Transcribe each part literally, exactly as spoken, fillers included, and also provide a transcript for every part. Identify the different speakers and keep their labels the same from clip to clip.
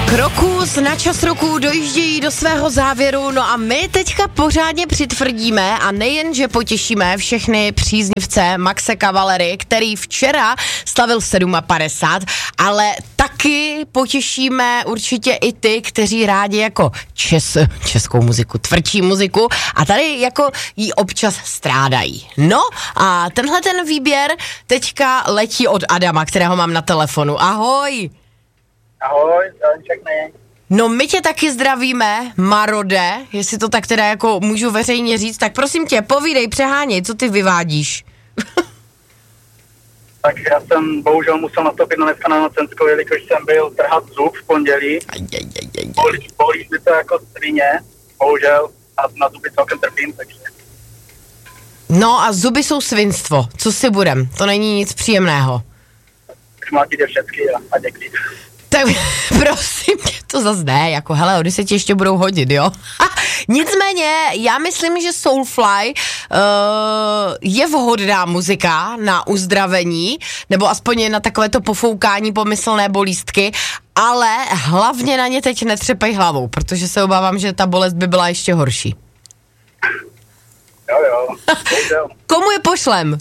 Speaker 1: Krokus na čas roku dojíždějí do svého závěru, no a my teďka pořádně přitvrdíme a nejen, že potěšíme všechny příznivce Maxe Cavallery, který včera slavil padesát sedm, ale taky potěšíme určitě i ty, kteří rádi jako čes, českou muziku, tvrdší muziku a tady jako jí občas strádají. No a tenhle ten výběr teďka letí od Adama, kterého mám na telefonu. Ahoj!
Speaker 2: Ahoj, všechny.
Speaker 1: No my tě taky zdravíme, Marode, jestli to tak teda jako můžu veřejně říct, tak prosím tě, povídej, přeháněj, co ty vyvádíš?
Speaker 2: Tak já jsem bohužel musel nastoupit na dneska na Nocenskou, jelikož jsem byl trhat zub v pondělí. Bolí, bolí mi to jako svině, bohužel, a na zuby celkem trpím, takže...
Speaker 1: No a zuby jsou svinstvo, co si budem, to není nic příjemného.
Speaker 2: Mlátit je všechny a, a děkuji.
Speaker 1: Tak prosím tě, to zase ne, jako hele, oni se ti ještě budou hodit, jo? Nicméně, já myslím, že Soulfly uh, je vhodná muzika na uzdravení, nebo aspoň na takovéto pofoukání pomyslné bolístky, ale hlavně na ně teď netřepej hlavou, protože se obávám, že ta bolest by byla ještě horší.
Speaker 2: Jo, jo.
Speaker 1: Komu je pošlem?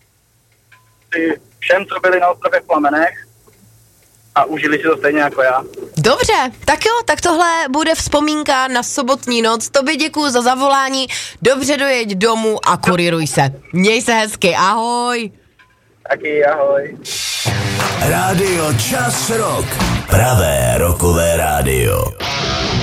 Speaker 2: Všem, co byli na ostrově v Plamenech, a užili si to stejně jako já.
Speaker 1: Dobře, tak jo, tak tohle bude vzpomínka na sobotní noc. Tobě děkuju za zavolání, dobře dojeď domů a kurýruj se. Měj se hezky, ahoj.
Speaker 2: Taky, ahoj.
Speaker 3: Rádio Čas Rock. Pravé rockové rádio.